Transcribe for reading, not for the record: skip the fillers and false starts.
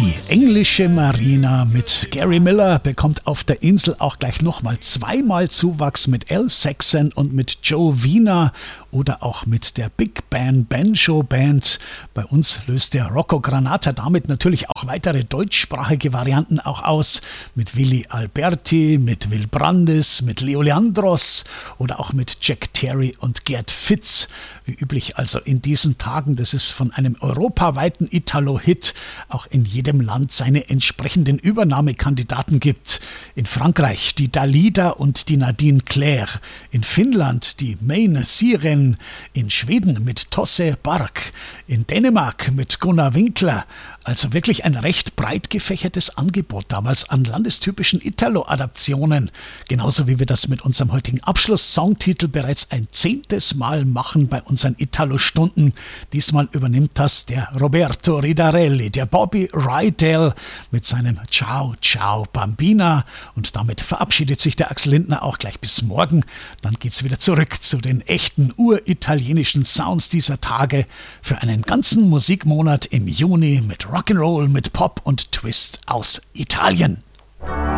Die englische Marina mit Gary Miller bekommt auf der Insel auch gleich nochmal zweimal Zuwachs mit Al Saxon und mit Joe Wiener oder auch mit der Big Band Banjo Band. Bei uns löst der Rocco Granata damit natürlich auch weitere deutschsprachige Varianten auch aus. Mit Willy Alberti, mit Will Brandes, mit Leo Leandros oder auch mit Jack Terry und Gerd Fitz. Wie üblich also in diesen Tagen, das ist von einem europaweiten Italo-Hit auch in jedem Land seine entsprechenden Übernahmekandidaten gibt. In Frankreich die Dalida und die Nadine Claire, in Finnland die Meine Siren, in Schweden mit Tosse Bark, in Dänemark mit Gunnar Winkler. Also wirklich ein recht breit gefächertes Angebot damals an landestypischen Italo-Adaptionen. Genauso wie wir das mit unserem heutigen Abschluss-Songtitel bereits ein 10. Mal machen bei unseren Italo-Stunden. Diesmal übernimmt das der Roberto Ridarelli, der Bobby Rydell mit seinem Ciao Ciao Bambina. Und damit verabschiedet sich der Axel Lindner auch gleich bis morgen. Dann geht's wieder zurück zu den echten uritalienischen Sounds dieser Tage für einen ganzen Musikmonat im Juni mit Rock'n'Roll, mit Pop und Twist aus Italien.